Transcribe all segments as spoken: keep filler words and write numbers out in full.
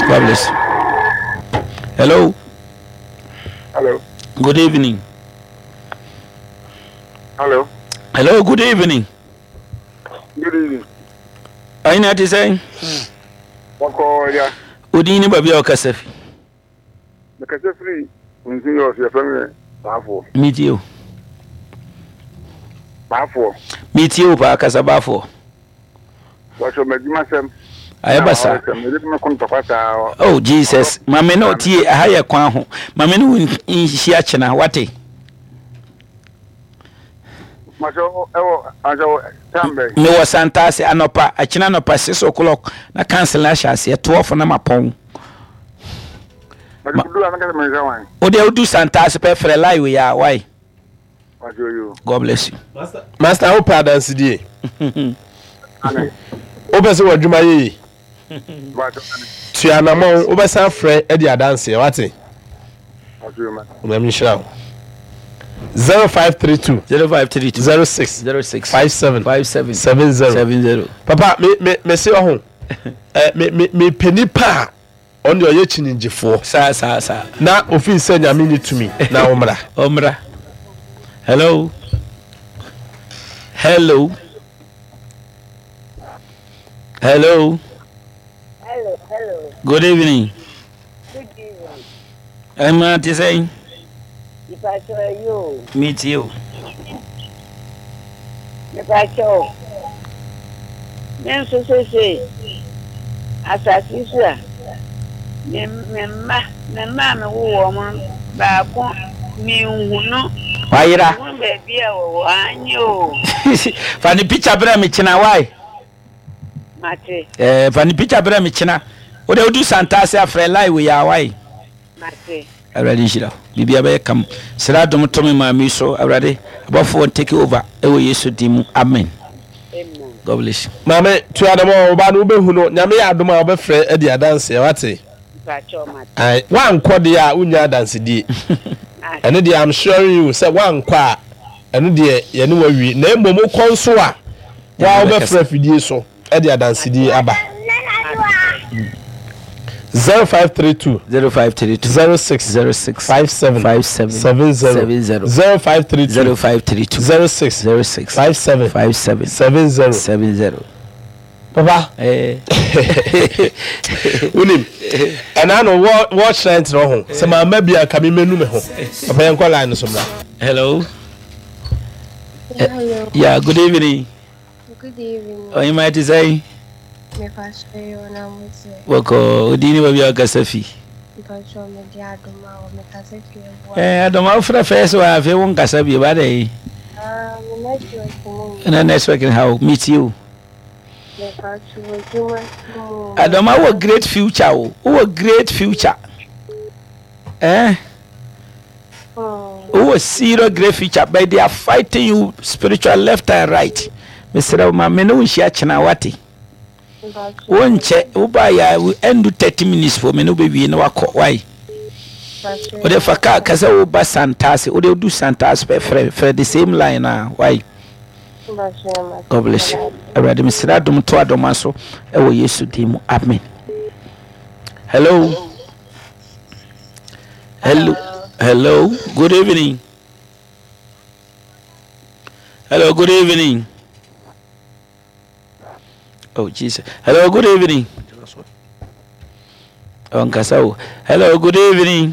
God bless you. Hello. Hello. Good evening. Hello. Hello, good evening. Good evening. Are you not saying? Wako ya. Udini babi okasafi. The Kasafi, when you of your family, Bafo. Meet you. Bafo. Meet you, pa Casabafo. What your Majima Ayabasa. Oh Jesus, mame no tie ahaya kwan ho. Mame no nhia chena wate. Macho ewo ajo tambe. Me was santase anopa achina anopa six o'clock na cancel na shase twelve na mapon. But you do another man. O de udu santase pe frɛ lai we ya why? God bless you. Master, Master, how proud dance die? Obese wadwuma yi. Tia na mo obesa frɛ e dia dance wate. zero five three two zero five three two zero six zero six five seven five seven seven zero seven zero. Papa me me me se ho. Eh me me me penipa on the oye chininjifo. Sa sa sa. Na ofi se nyame ni tumi na omra. Omra. Hello. Hello. Hello. Hello, hello. Good evening. Good evening. I'm not saying. If I saw you, Meet you. if I saw, then so say say, as I see, sir, me me ma me ma me wo woman ba ko me hu no. Wayira. Won be bia wo anyo. Fani picture bra me china why? Mate. Eh fani picture bra me china. O de odu santase afre lai we ya why? Mate. Already shira. Bibia be kam. Sira dom to me ma mi so already. Abofo take over. E wo Yesu dimu. Amen. Amen. God bless you. Mame tu adamo oba no behu no nyame adoma obefre e dia dance wate. Pacho mate. Ai wan kode a unya dance die. Ene dia I'm sure you say wan kwa ene dia ye ne wawi na emom konso a wa obefre fidie so e dia dance die aba. zero five three two zero five three two zero six zero six five seven five seven seven zero seven zero zero five three two zero five three two zero six zero six five seven five seven seven zero seven zero. Papa Eh. Unim. And I know what what shines no ho. So my maybe I come menu me ho. Papa yan call line so bra. Hello. Hello. Uh, yeah, good evening. Good evening. Oh, you might say Me first pray on Amuse. Wako udini babi akasafi. Pacho me dia adoma o me kasafi e Eh, adoma ufra first wa afi won kasabi ba dai. Ah, me network mo. Na network how meet you. Me pacho ojuma mo. Adoma wo great future wo. Wo great future. Eh? Oh. Wo serious great future but they are fighting you spiritual left and right. Mister Ma me no nshia chena wate. Wonche uba ya we end thirty minutes for me no be na wako why o de faka kasa uba santase o de do santase pe frɛ frɛ the same line na why. God bless you. Already Mister Adom to adoma so e wo Yesu dimu. Amen. Hello. Hello. Hello. Good evening. Hello, good evening. Oh Jesus. Hello, good evening. Onkasa. Hello, good evening.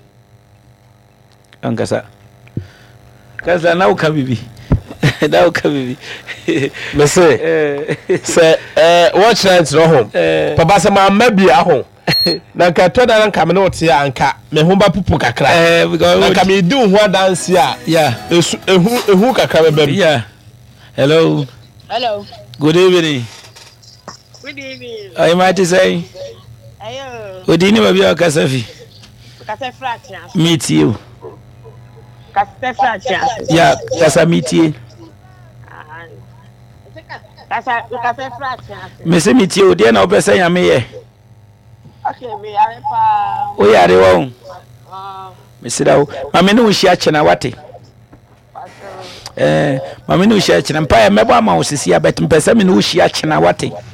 Onkasa. Kasa na uka bibi. Na uka bibi. Me say. Say eh what chance no home. Papa say ma mabi a ho. Na ka to da nka me no te anka me ho ba pupu kakra. Eh because nka me do ho dance a. Yeah. Ehu ehu kakra be be. Yeah. Hello. Hello. Good evening. Good evening. I might say. Ayo. Odini babi akasafi. Kasefra. Meet you. Kasefra. Yeah, kasa meet you. Kasa kasefra. Me se meet you dey na obesa ya me ye. Okay, me are pa. O yare wo. Ah. Me se dawo. Ma me no hia chena wate. Eh, ma me no hia chena mpa ya mebo ama osisi abet mpesa me no hia chena wate.